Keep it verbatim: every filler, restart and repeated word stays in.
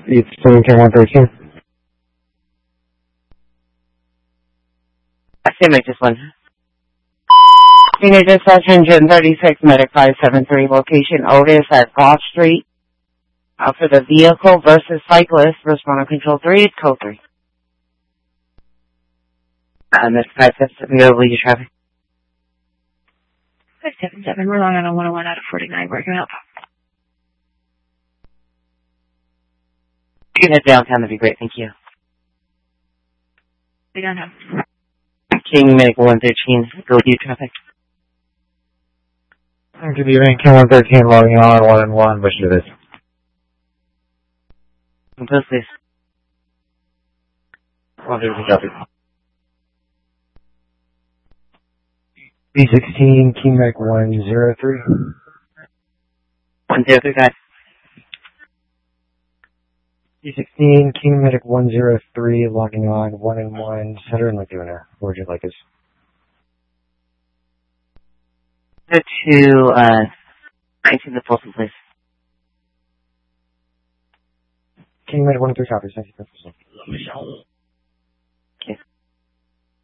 It's King one thirteen. I say make this one. Senior Dispatch Engine thirty-six, Medic five seven three, location Otis at Goff Street. Uh, for the vehicle versus cyclist, responder control three, it's code three. And this five seven seven, go lead your traffic. five seven seven, we're long on a one oh one out of forty-nine, working up. You can head downtown, that'd be great, thank you. We don't have. King Medic one thirteen, go lead your traffic. Good evening, King one thirteen, logging on, one and one, wish you this. Compose, please. One thirteen, copy. B sixteen, King Medic one zero three. one zero three, guys. B sixteen, King Medic one zero three, logging on, one and one, Center and Laguna. Where would you like us? Go to, uh, nineteen the Folsom, please. King Medic one three copies, thank you.